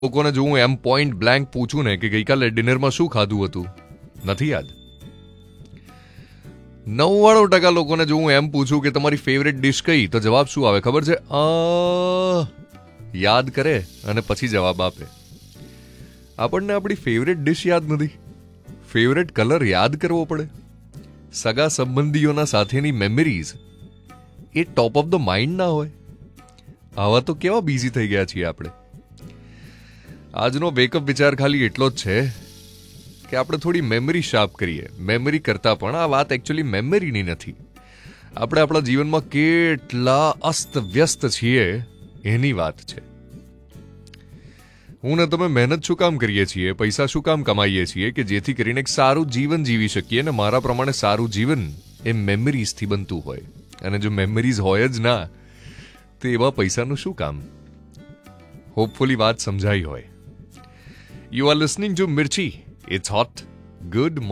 લોકોને જો હું એમ પોઈન્ટ બ્લેન્ક પૂછું ને કે ગઈકાલે ડિનરમાં શું ખાધું હતું, નથી યાદ. 99% લોકોને જો હું એમ પૂછું કે તમારી ફેવરેટ ડિશ કઈ, તો જવાબ શું આવે ખબર છે? યાદ કરે અને પછી જવાબ આપે. આપણને આપણી ફેવરેટ ડિશ યાદ નથી, ફેવરેટ કલર યાદ કરવો પડે, સગા સંબંધીઓના સાથેની memories A top of the mind ના હોય. આવા તો કેવા બિઝી થઈ ગયા છીએ આપણે. આજનો વેકઅપ વિચાર ખાલી એટલો જ છે કે આપણે થોડી મેમરી શાર્પ કરીએ. મેમરી કરતા પણ આ વાત એકચ્યુઅલી મેમરીની નથી, આપણે આપણા જીવનમાં કેટલા અસ્તવ્યસ્ત છીએ એની વાત છે. હું ને તમે મહેનત શું કામ કરીએ છીએ, પૈસા શું કામ કમાઈએ છીએ કે જેથી કરીને એક સારું જીવન જીવી શકીએ. ને મારા પ્રમાણે સારું જીવન એ મેમરીઝથી બનતું હોય, અને જો મેમરીઝ હોય જ ના તો એવા પૈસાનું શું કામ. હોપફુલી વાત સમજાઈ હોય. You are listening to Mirchi. It's hot. Good morning.